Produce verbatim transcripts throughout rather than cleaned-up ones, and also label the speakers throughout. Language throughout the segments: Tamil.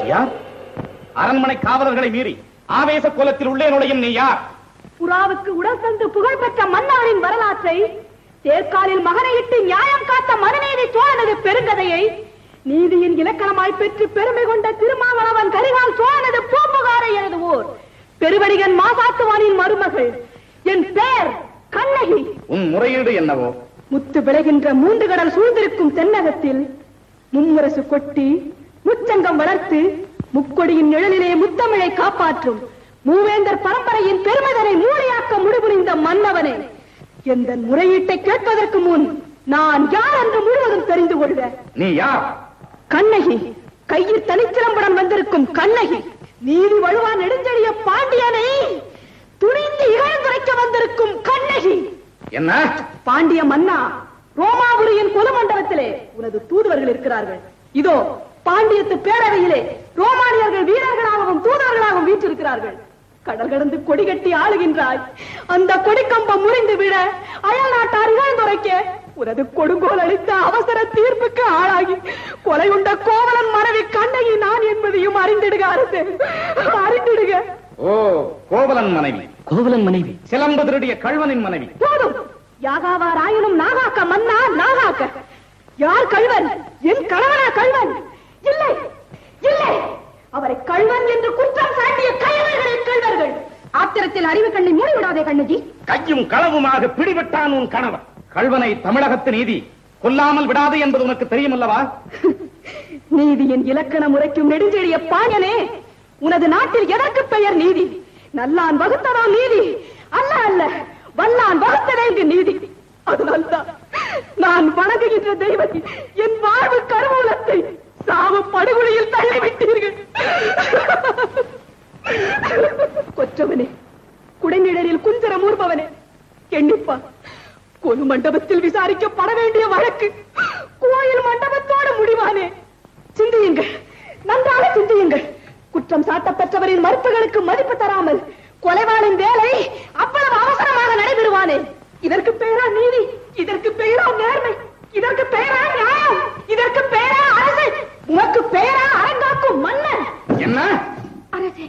Speaker 1: யார்? அரண்மனை காவலர்களை மீறி ஆவேச கோலத்தில் உள்ளே நுழையும் நீ யார்?
Speaker 2: புறாவுக்கு உடல் தந்து புகழ்பெற்ற மன்னாரின் வரலாற்றை, தேர்காலில் மகனையிட்டு நியாயம் காத்த மனுநீதி சோழனது பெருங்கதையை, நீதியின் இலக்கணமாய் பெற்று பெருமை கொண்ட திருமாவளவன் கரிகால் சோழனது பூம்புகாரை எழுதுவோர் பெருவடிகன் மாசாத்துவானின் மருமகள். என் பெயர் கண்ணகி.
Speaker 1: உன் முறையீடு என்னவோ?
Speaker 2: முத்து விளைகின்ற மூன்று கடல் சூழ்ந்திருக்கும் தென்னகத்தில் மும்முரசு கொட்டி முச்சங்கம் வளர்த்து முக்கொடியின் நிழலிலே முத்தமிழை காப்பாற்றும் மூவேந்தர் பரம்பரையின் பெருமைதனை மூளையாக்க முடிபுரிந்த மன்னவனே, எந்த முறையீட்டை கேட்பதற்கு முன் நான் யார் என்று முழுவதும் தெரிந்து கொள்க.
Speaker 1: நீ யார்?
Speaker 2: கண்ணகி, கையில் தனிச்சிலம்புடன் வந்திருக்கும் கண்ணகி. நீதி வழுவா நெடுஞ்செழிய பாண்டியனை துணிந்து இகழ்ந்துரைக்க வந்திருக்கும் கண்ணகி.
Speaker 1: என்ன?
Speaker 2: பாண்டிய மன்னா, ரோமாபுரியின் பொதுமண்டபத்திலே உனது தூதுவர்கள் இருக்கிறார்கள். இதோ பாண்டியத்து பேரவையிலே ரோமானியர்கள் வீரர்களாகவும் தூதுவர்களாகவும் வீற்றிருக்கிறார்கள். கடல் கடந்து கொடி கட்டி ஆளுகின்றாய். அந்த கொடிக்கம்பம் முறிந்து விட அயல் நாட்டார் இகழ்ந்துரைக்க உனது கொடுங்கோல் அளித்த அவசர தீர்ப்புக்கு ஆளாகி கொலை உண்ட கோவலன் மனைவி கண்ணகி நான் என்பதையும் அறிந்திடுக அரசு, அறிந்திடுக.
Speaker 1: ஓ, கோவலன் மனைவி.
Speaker 3: கோவலன் மனைவி,
Speaker 1: சிலம்பு திருடிய கள்வனின் மனைவி.
Speaker 2: போதும், யாகாவார் ஆயினும் நாகாக்க மன்னா நாகாக்க. யார் கள்வன்? என் கணவனா கள்வன்? இல்லை இல்லை, அவரை கள்வன் என்று குற்றம் சாட்டிய கயவர்களின் கள்வர்கள். ஆத்திரத்தில் அறிவு கண்ணை மூடிவிடாதே கண்ணகி.
Speaker 1: கையும் களவுமாக பிடிபட்டான் உன் கணவன். கள்வனை தமிழகத்து நீதி கொல்லாமல் விடாது என்பது உனக்கு தெரியும் அல்லவா?
Speaker 2: நீதியின் இலக்கண முறைக்கும் நெடுஞ்செழிய பாயனே, உனது நாட்டில் எதற்கு பெயர் நீதி? நல்லான் வகுத்ததோ நீதி? அல்ல அல்ல, வல்லான் வகுத்ததே இங்கு நீதி. அதனால்தான் நான் வணங்குகின்ற தெய்வத்தை, என் வாழ்வு கருவூலத்தை சாவு படுகொலையில் தள்ளிவிட்டீர்கள். கொற்றவனே, குடைநிழலில் குஞ்சரம் ஊர்பவனே, எண்ணிப்பா, கொலு மண்டபத்தில் விசாரிக்கப்பட வேண்டிய வழக்கு கோயில் மண்டபத்தோடு முடிவானே. சிந்தியுங்கள், நன்றாக சிந்தியுங்கள். குற்றம் சாட்டப்பெற்றவரின் மறுப்புகளுக்கு மதிப்பு தராமல் கொலைவாளின் வேலை அவ்வளவு அவசரமாக நடைபெறுவானே. இதற்கு பெயரா நீதி? இதற்கு பெயரா நேர்மை? இதற்கு பெயரா நியாயம்? இதற்கு பெயரா அரசு? உனக்கு பெயரா அரங்காக்கும் மன்னன்?
Speaker 1: என்ன
Speaker 2: அரசே?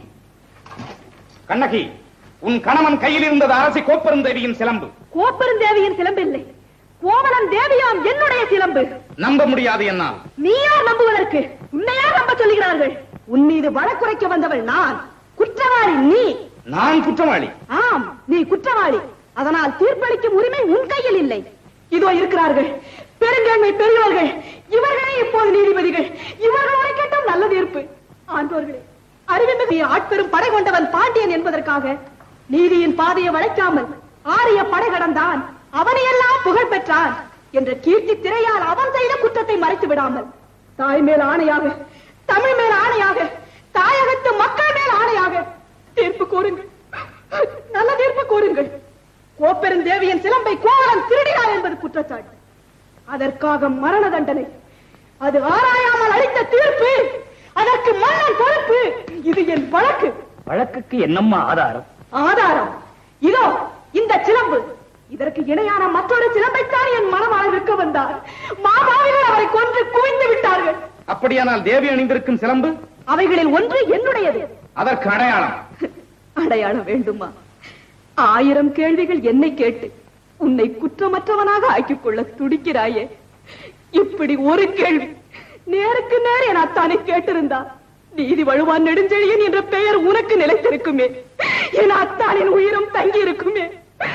Speaker 1: கண்ணகி, உன் கணவன் கையில் இருந்தது அரசி கோப்பெருந்தேவியின் சிலம்பு.
Speaker 2: கோப்பெருந்தேவியின் சிலம்பு இல்லை, கோவலன் தேவியாம் என்னுடைய சிலம்பு.
Speaker 1: நம்ப முடியாது என்னால்.
Speaker 2: நீ யார் நம்புவதற்கு? உன்னை யார் நம்ப சொல்லுகிறார்கள்? உன் மீது வழக்குரைக்க வந்தவள் நான், குற்றவாளி நீ.
Speaker 1: நான் குற்றவாளி?
Speaker 2: ஆம், நீ குற்றவாளி. அதனால் தீர்ப்பளிக்கும் உரிமை உன் கையில் இல்லை. இதோ இருக்கிறார்கள் பெருங்கண்மை பெரியவர்கள். இவர்களே இப்போது நீதிபதிகள். இவர்களோட கேட்டும் நல்ல தீர்ப்பு. ஆண்டோர்களே, அறிவிமிகு ஆட்பெரும் படை கொண்டவன் பாண்டியன் என்பதற்காக நீதியின் பாதையை வளைக்காமல் ஆரிய படை கடந்தான், அவனையெல்லாம் புகழ் பெற்றான் என்ற கீர்த்தி திரையால் அவன் செய்த குற்றத்தை மறைத்து விடாமல், தாய் மேல் ஆணையாக, தமிழ் மேல் ஆணையாக, தாயகத்து மக்கள் மேல் ஆணையாக தீர்ப்பு கூறுங்கள். நல்ல தீர்ப்பு கூறுங்கள். கோப்பெருந்தேவியின் சிலம்பை கோவலன் திருடினார் என்பது குற்றச்சாட்டு. அதற்காக மரண தண்டனை. அது ஆராயாமல் அளித்த தீர்ப்பு. அதற்கு மன்னன் பொறுப்பு. இது என் வழக்கு.
Speaker 3: வழக்குக்கு என்னம்மா ஆதாரம்?
Speaker 2: ஆதாரம் இதோ இந்த சிலம்பு. இதற்கு இணையான மற்றொரு சிலம்பைத்தான் என் மனமாக இருக்க வந்தார். மாபாவிகள் அவரை கொன்று குவிந்து விட்டார்கள்.
Speaker 1: அப்படியானால் தேவி அணிந்திருக்கும் சிலம்பு?
Speaker 2: அவைகளில் ஒன்று என்னுடையது.
Speaker 1: அதற்கு அடையாளம்?
Speaker 2: அடையாளம் வேண்டுமா? ஆயிரம் கேள்விகள் என்னை கேட்டு உன்னை குற்றமற்றவனாக ஆக்கிக் கொள்ள துடிக்கிறாயே. இப்படி ஒரு கேள்வி நேருக்கு நேர் என் அத்தானை கேட்டிருந்தா நீதி வழுவான் நெடுஞ்செழியன் என்ற பெயர் உனக்கு நிலைத்திருக்குமே. என் அத்தானின் உயிரும் தங்கி இருக்குமே.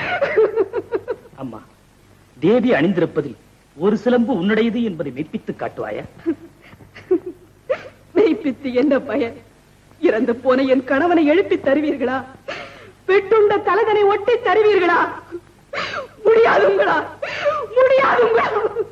Speaker 3: அம்மா, தேவி அணிந்திருப்பதில் ஒரு சிலம்பு உன்னுடையது என்பதை மெய்ப்பித்து காட்டுவாயா?
Speaker 2: மெய்ப்பித்து என்ன பயன்? இறந்து போன என் கணவனை எழுப்பி தருவீர்களா? பெட்டுண்ட தலைதனை ஒட்டி தருவீர்களா? முடியாதுங்களா? முடியாதுங்களா?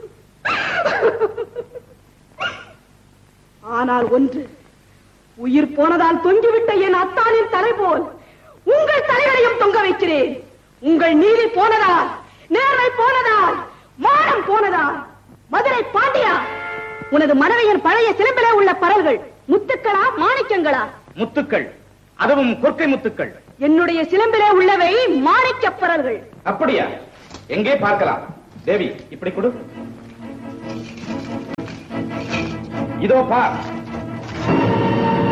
Speaker 2: ஆனால் ஒன்று, உயிர் போனதால் தொங்கிவிட்ட என் அத்தானின் தலை போல் உங்கள் தலைகளையும் தொங்க வைக்கிறேன். உங்கள் நீதி போனதால், நேர்மை போனதால், மானம் போனதால். மதுரை பாண்டியா, உனது மனைவியின் பழைய சிலம்பிலே உள்ள பரல்கள் முத்துக்களா மாணிக்கங்களா?
Speaker 1: முத்துக்கள், அதுவும் கொற்கை முத்துக்கள்.
Speaker 2: என்னுடைய சிலம்பிலே உள்ளவை மாணிக்க பரல்கள்.
Speaker 1: அப்படியா? எங்கே பார்க்கலாம்? தேவி, இப்படி கொடு. இதோ பார்.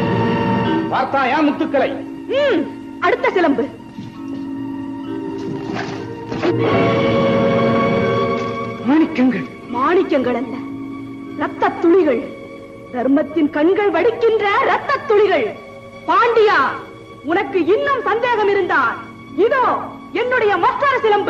Speaker 1: பார்த்தாயா முத்துக்களை?
Speaker 2: ம், அடுத்த சிலம்பு.
Speaker 1: மாணிக்கங்கள்.
Speaker 2: மாணிக்கங்கள் அல்ல, ரத்த துளிகள். தர்மத்தின் கண்கள் வடிக்கின்ற ரத்த துளிகள். பாண்டியா, உனக்கு இன்னும் சந்தேகம் இருந்தால் இதோ என்னுடைய மற்றொரு சிலம்பு.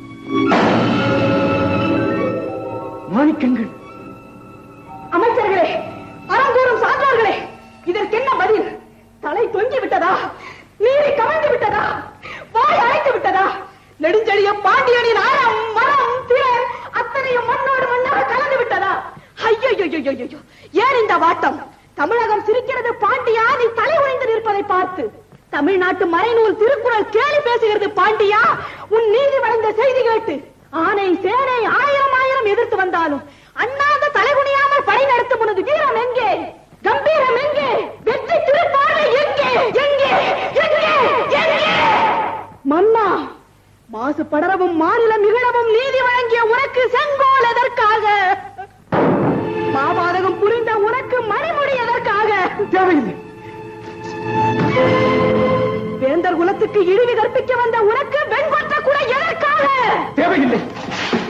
Speaker 1: மாணிக்கங்கள்.
Speaker 2: அமைச்சர்களே, அறங்கூறும் சான்றோர்களே, இதற்கு என்ன பதில்? தலை தொங்கி விட்டதா? நீரை கவிழ்ந்து விட்டதா? வாய் அழைத்து விட்டதா? நெடுஞ்செழிய பாண்டியனின் ஆழம், மரம், திறன் அத்தனையும் மண்ணோடு மண்ணாக கலந்து விட்டதா? ஐயோ, ஏன் இந்த வாட்டம்? தமிழகம் சிரிக்கிறது பாண்டியா, நீ தலை உடைந்து நிற்பதை பார்த்து. தமிழ்நாட்டு மறைநூல் திருக்குறள் கேலி பேசுகிறது பாண்டியா, உன் நீதி வளைந்த செய்தி கேட்டு. ஆனை சேனை ஆயிரம் ஆயிரம் எதிர்த்து வந்தாலும் அண்ணாந்த தலைகுனியாமல் படை நடத்தும் உனது வீரம் எங்கே? கம்பீரம் எங்கே? வெற்றி திருப்பார்வை எங்கே? எங்கே? எங்கே? எங்கே? மன்னா, மாசு படரவும் மாநிலம் இகழவும் நீதி வழங்கிய உனக்கு செங்கோல் எதற்காக? மாபாதகம் புரிந்த உனக்கு மணிமுடி எதற்காக?
Speaker 1: தேவையில்லை.
Speaker 2: வேந்தர் குலத்துக்கு இழிவு கற்பிக்க வந்த உனக்கு வெண்கொற்ற கூட எதற்காக?
Speaker 1: தேவையில்லை.